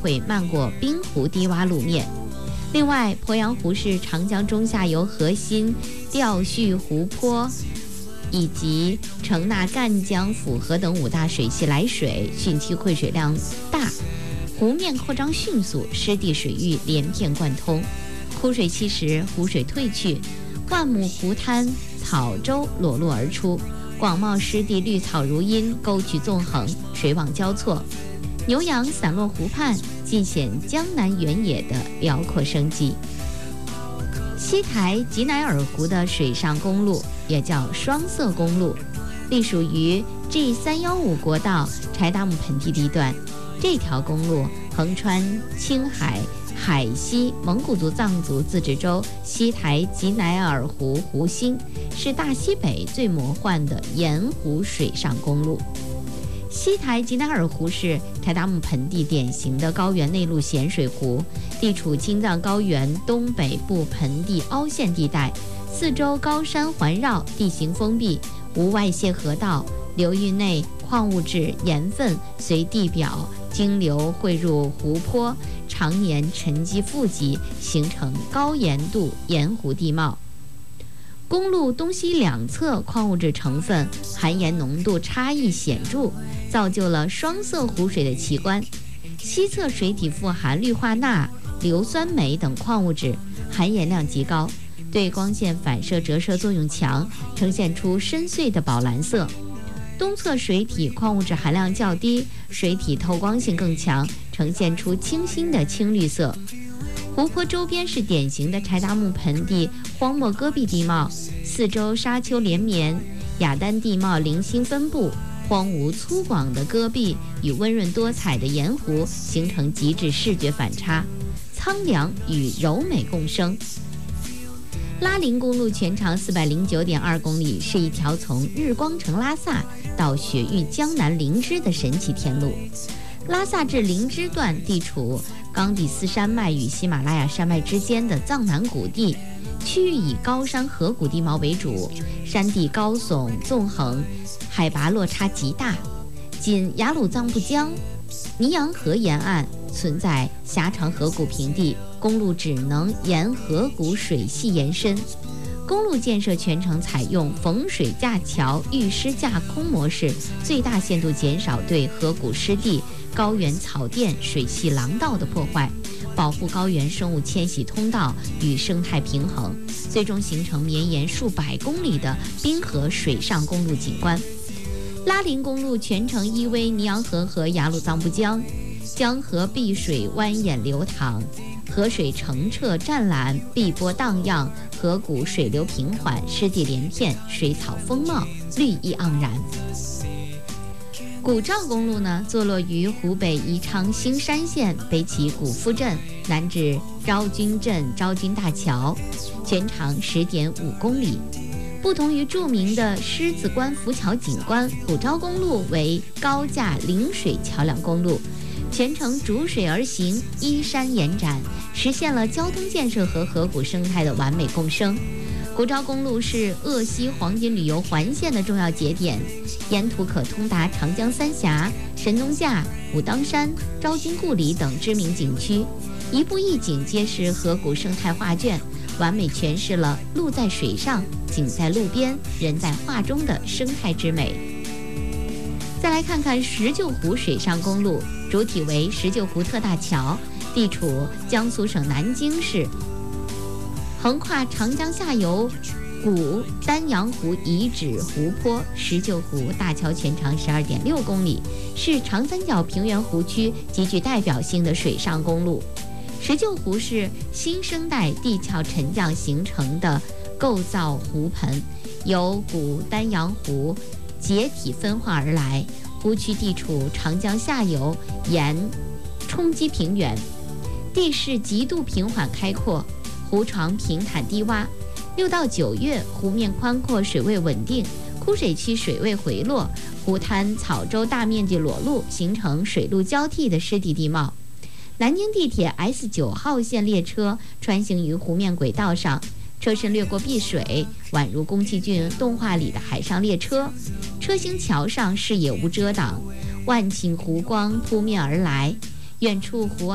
会漫过滨湖低洼路面。另外，鄱阳湖是长江中下游核心调蓄湖泊，以及承纳赣江、抚河等5大水系来水，汛期汇水量大，湖面扩张迅速，湿地水域连片贯通。枯水期时，湖水退去，万亩湖滩草洲裸露而出，广袤湿地绿草如茵，沟渠纵横，水网交错，牛羊散落湖畔，尽显江南原野的辽阔生机。西台吉乃尔湖的水上公路也叫双色公路，隶属于 G315 国道柴达木盆地地段。这条公路横穿青海、海西蒙古族藏族自治州西台吉乃尔湖湖心，是大西北最魔幻的盐湖水上公路。西台吉乃尔湖是柴达木盆地典型的高原内陆咸水湖，地处青藏高原东北部盆地凹陷地带，四周高山环绕，地形封闭，无外泄河道，流域内矿物质盐分随地表经流汇入湖泊，常年沉积富集，形成高盐度盐湖地貌。公路东西两侧矿物质成分含盐浓度差异显著，造就了双色湖水的奇观。西侧水体富含氯化钠、硫酸镁等矿物质，含盐量极高，对光线反射折射作用强，呈现出深邃的宝蓝色。东侧水体矿物质含量较低，水体透光性更强，呈现出清新的青绿色。湖泊周边是典型的柴达木盆地荒漠戈壁地貌，四周沙丘连绵，雅丹地貌零星分布，荒芜粗犷的戈壁与温润多彩的盐湖形成极致视觉反差，苍凉与柔美共生。拉林公路全长409.2公里，是一条从日光城拉萨到雪域江南林芝的神奇天路。拉萨至林芝段地处冈底斯山脉与喜马拉雅山脉之间的藏南谷地，区域以高山河谷地貌为主，山地高耸纵横，海拔落差极大。仅雅鲁藏布江、尼洋河沿岸存在狭长河谷平地，公路只能沿河谷水系延伸。公路建设全程采用逢水架桥、遇湿架空模式，最大限度减少对河谷湿地、高原草甸、水系廊道的破坏，保护高原生物迁徙通道与生态平衡，最终形成绵延数百公里的滨河水上公路景观。拉林公路全程依偎尼洋河和雅鲁藏布江，江河碧水蜿蜒流淌，河水澄澈湛蓝，碧波荡漾，河谷水流平缓，湿地连片，水草丰茂，绿意盎然。古赵公路呢，坐落于湖北宜昌兴山县，北起古夫镇，南至昭君镇昭君大桥，全长10.5公里。不同于著名的狮子关浮桥景观，古昭公路为高架临水桥梁公路，全程逐水而行，依山延展，实现了交通建设和河谷生态的完美共生。古昭公路是鄂西黄金旅游环线的重要节点，沿途可通达长江三峡、神农架、武当山、昭君故里等知名景区，一步一景皆是河谷生态画卷，完美诠释了路在水上、景在路边、人在画中的生态之美。再来看看石臼湖水上公路，主体为石臼湖特大桥，地处江苏省南京市，横跨长江下游古丹阳湖遗址湖泊。石臼湖大桥全长12.6公里，是长三角平原湖区极具代表性的水上公路。石臼湖是新生代地壳沉降形成的构造湖盆，由古丹阳湖解体分化而来，湖区地处长江下游沿冲积平原，地势极度平缓开阔，湖床平坦低洼。6到9月，湖面宽阔，水位稳定，枯水期水位回落，湖滩草洲大面积裸露，形成水陆交替的湿地地貌。南京地铁 S9 号线列车穿行于湖面轨道上，车身掠过碧水，宛如宫崎骏动画里的海上列车。车行桥上视野无遮挡，万顷湖光扑面而来，远处湖